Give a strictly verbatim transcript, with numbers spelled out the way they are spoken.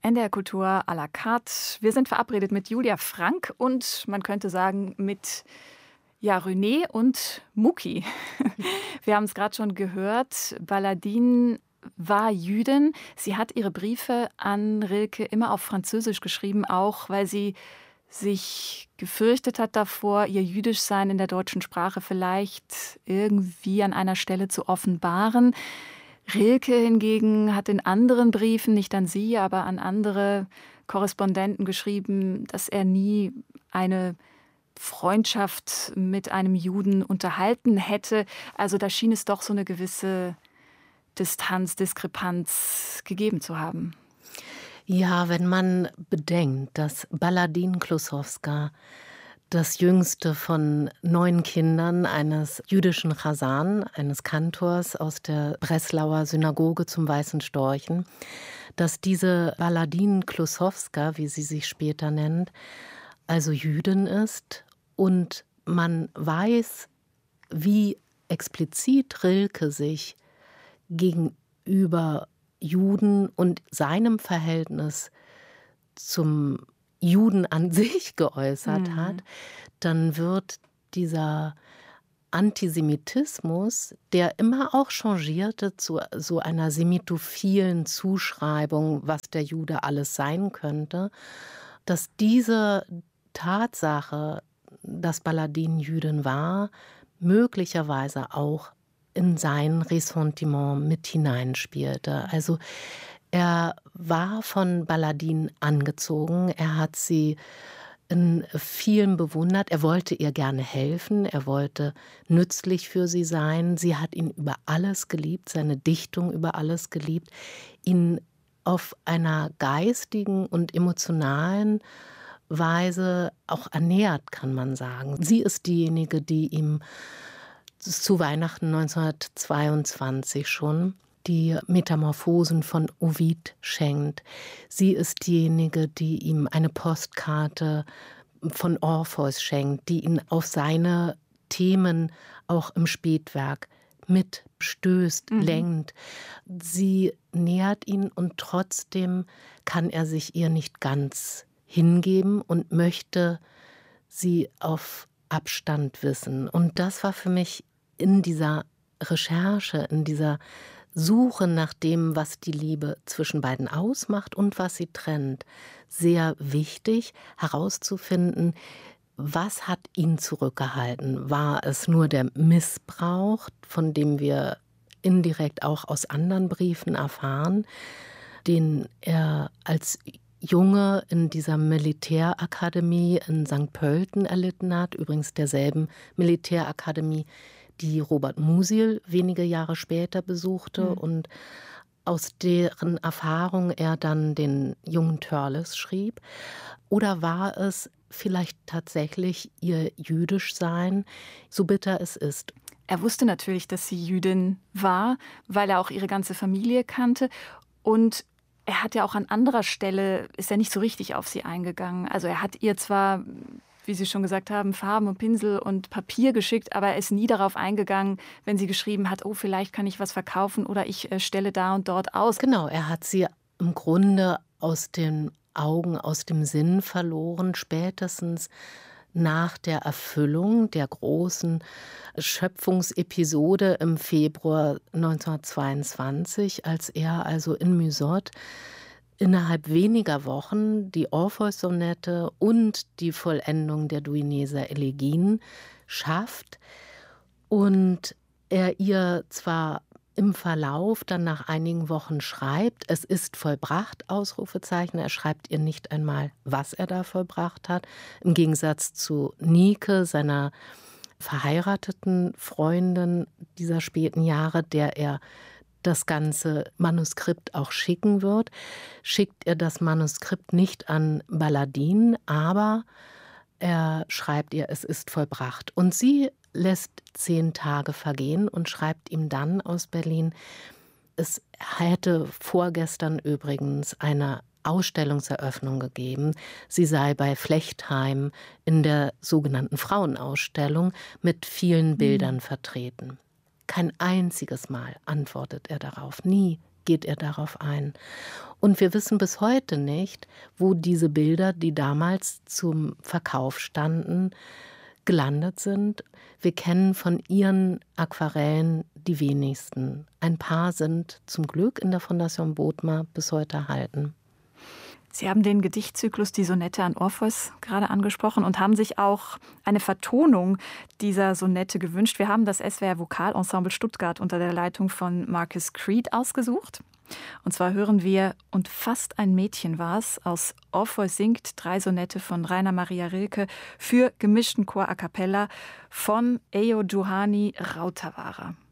N D R Kultur à la carte. Wir sind verabredet mit Julia Frank und man könnte sagen mit ja, René und Mucki. Wir haben es gerade schon gehört, Baladine war Jüdin. Sie hat ihre Briefe an Rilke immer auf Französisch geschrieben, auch weil sie sich gefürchtet hat davor, ihr Jüdischsein in der deutschen Sprache vielleicht irgendwie an einer Stelle zu offenbaren. Rilke hingegen hat in anderen Briefen, nicht an sie, aber an andere Korrespondenten geschrieben, dass er nie eine Freundschaft mit einem Juden unterhalten hätte. Also da schien es doch so eine gewisse Distanz, Diskrepanz gegeben zu haben. Ja, wenn man bedenkt, dass Baladine Kłosowska das jüngste von neun Kindern eines jüdischen Chasan, eines Kantors aus der Breslauer Synagoge zum Weißen Storchen, dass diese Baladine Kłosowska, wie sie sich später nennt, also Jüdin ist und man weiß, wie explizit Rilke sich gegenüber Juden und seinem Verhältnis zum Juden an sich geäußert mhm. hat, dann wird dieser Antisemitismus, der immer auch changierte zu so einer semitophilen Zuschreibung, was der Jude alles sein könnte, dass diese Tatsache, dass Baladine Jüdin war, möglicherweise auch in sein Ressentiment mit hineinspielte. Also er war von Baladine angezogen, er hat sie in vielen bewundert, er wollte ihr gerne helfen, er wollte nützlich für sie sein, sie hat ihn über alles geliebt, seine Dichtung über alles geliebt, ihn auf einer geistigen und emotionalen Weise auch ernährt, kann man sagen. Sie ist diejenige, die ihm zu Weihnachten neunzehnhundertzweiundzwanzig schon die Metamorphosen von Ovid schenkt. Sie ist diejenige, die ihm eine Postkarte von Orpheus schenkt, die ihn auf seine Themen auch im Spätwerk mitstößt, mhm. lenkt. Sie nährt ihn und trotzdem kann er sich ihr nicht ganz hingeben und möchte sie auf Abstand wissen. Und das war für mich in dieser Recherche, in dieser Suche nach dem, was die Liebe zwischen beiden ausmacht und was sie trennt, sehr wichtig herauszufinden, was hat ihn zurückgehalten? War es nur der Missbrauch, von dem wir indirekt auch aus anderen Briefen erfahren, den er als Junge in dieser Militärakademie in Sankt Pölten erlitten hat, übrigens derselben Militärakademie, die Robert Musil wenige Jahre später besuchte mhm. und aus deren Erfahrung er dann den jungen Törles schrieb? Oder war es vielleicht tatsächlich ihr Jüdischsein, so bitter es ist? Er wusste natürlich, dass sie Jüdin war, weil er auch ihre ganze Familie kannte und er hat ja auch an anderer Stelle, ist er nicht so richtig auf sie eingegangen. Also er hat ihr zwar, wie Sie schon gesagt haben, Farben und Pinsel und Papier geschickt, aber er ist nie darauf eingegangen, wenn sie geschrieben hat, oh, vielleicht kann ich was verkaufen oder ich äh, stelle da und dort aus. Genau, er hat sie im Grunde aus den Augen, aus dem Sinn verloren, spätestens nach der Erfüllung der großen Schöpfungsepisode im Februar neunzehnhundertzweiundzwanzig, als er also in Mysotte innerhalb weniger Wochen die Orpheus-Sonette und die Vollendung der Duineser Elegien schafft und er ihr zwar im Verlauf dann nach einigen Wochen schreibt, es ist vollbracht, Ausrufezeichen. Er schreibt ihr nicht einmal, was er da vollbracht hat. Im Gegensatz zu Nike, seiner verheirateten Freundin dieser späten Jahre, der er das ganze Manuskript auch schicken wird, schickt er das Manuskript nicht an Baladine, aber er schreibt ihr, es ist vollbracht. Und sie lässt zehn Tage vergehen und schreibt ihm dann aus Berlin, es hätte vorgestern übrigens eine Ausstellungseröffnung gegeben. Sie sei bei Flechtheim in der sogenannten Frauenausstellung mit vielen Bildern mhm. vertreten. Kein einziges Mal antwortet er darauf, nie geht er darauf ein. Und wir wissen bis heute nicht, wo diese Bilder, die damals zum Verkauf standen, gelandet sind. Wir kennen von ihren Aquarellen die wenigsten. Ein paar sind zum Glück in der Fondation Bodmer bis heute erhalten. Sie haben den Gedichtzyklus Die Sonette an Orpheus gerade angesprochen und haben sich auch eine Vertonung dieser Sonette gewünscht. Wir haben das S W R Vokalensemble Stuttgart unter der Leitung von Marcus Creed ausgesucht. Und zwar hören wir Und fast ein Mädchen war's aus Orpheus singt, drei Sonette von Rainer Maria Rilke für gemischten Chor a cappella von Ejo Juhani Rautavaara.